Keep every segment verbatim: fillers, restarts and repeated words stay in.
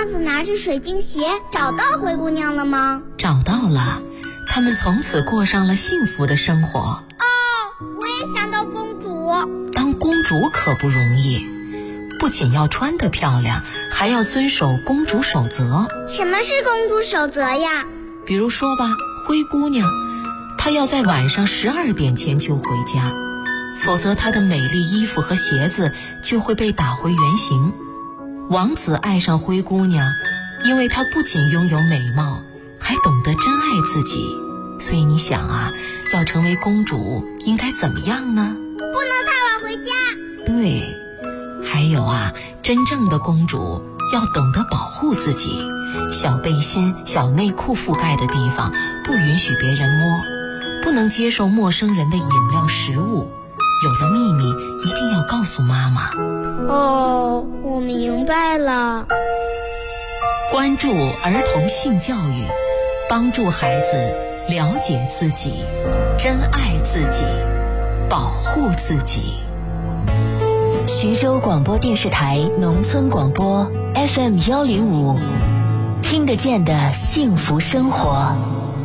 王子拿着水晶鞋找到灰姑娘了吗？ 找到了，他们从此过上了幸福的生活。 哦，我也想到公主。 当公主可不容易，不仅要穿得漂亮，还要遵守公主守则。 什么是公主守则呀？ 比如说吧，灰姑娘，她要在晚上十二点前就回家，否则她的美丽衣服和鞋子就会被打回原形。王子爱上灰姑娘，因为她不仅拥有美貌，还懂得珍爱自己。所以你想啊，要成为公主应该怎么样呢？ 不能太晚回家。 对，还有啊，真正的公主要懂得保护自己，小背心、小内裤覆盖的地方不允许别人摸，不能接受陌生人的饮料食物，有了秘密一定要告诉妈妈。 哦，我明白了。 关注儿童性教育，帮助孩子了解自己，珍爱自己，保护自己。 徐州广播电视台农村广播 F M 幺零五，听得见的幸福生活。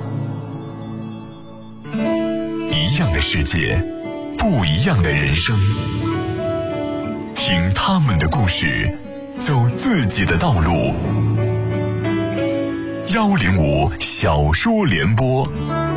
一样的世界，不一样的人生。听他们的故事，走自己的道路。幺零五小说联播，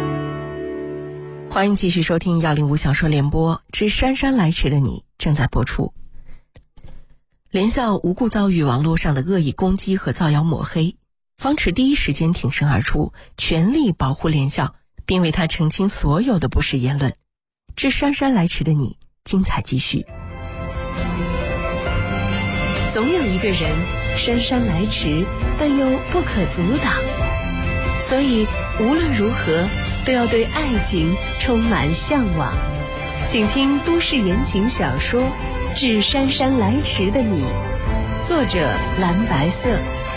欢迎继续收听幺零五小说联播之姗姗来迟的你正在播出。连笑无故遭遇网络上的恶意攻击和造谣抹黑，方池第一时间挺身而出，全力保护连笑，并为他澄清所有的不实言论。至姗姗来迟的你，精彩继续。总有一个人姗姗来迟，但又不可阻挡，所以无论如何都要对爱情充满向往。请听都市言情小说《致姗姗来迟的你》，作者蓝白色。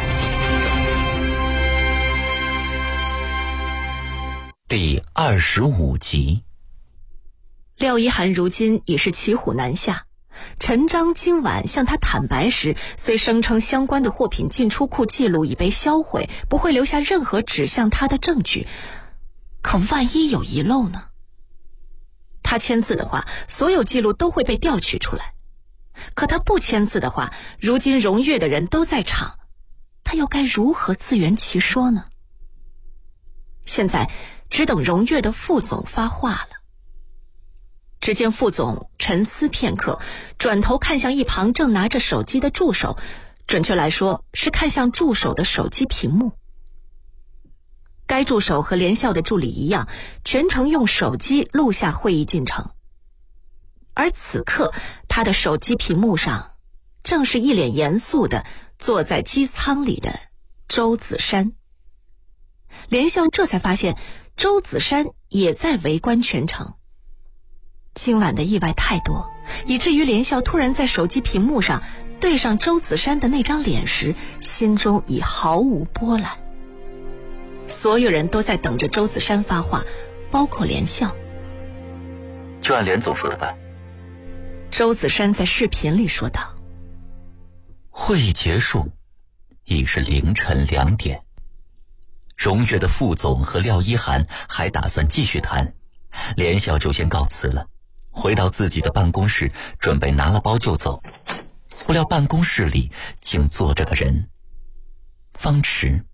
第二十五集。 廖一涵如今已是骑虎难下，陈章今晚向他坦白时，虽声称相关的货品进出库记录已被销毁，不会留下任何指向他的证据，可万一有遗漏呢？他签字的话，所有记录都会被调取出来，可他不签字的话，如今荣悦的人都在场，他又该如何自圆其说呢？现在只等荣悦的副总发话了。只见副总沉思片刻，转头看向一旁正拿着手机的助手，准确来说是看向助手的手机屏幕。该助手和连笑的助理一样，全程用手机录下会议进程。而此刻他的手机屏幕上正是一脸严肃的坐在机舱里的周子珊。连笑这才发现周子珊也在围观全程。今晚的意外太多，以至于连笑突然在手机屏幕上对上周子珊的那张脸时，心中已毫无波澜。所有人都在等着周子珊发话，包括连笑。 就按连总说的办。 周子珊在视频里说道。 会议结束，已是凌晨两点。荣悦的副总和廖一涵还打算继续谈，连笑就先告辞了，回到自己的办公室，准备拿了包就走。不料办公室里竟坐着个人，方池。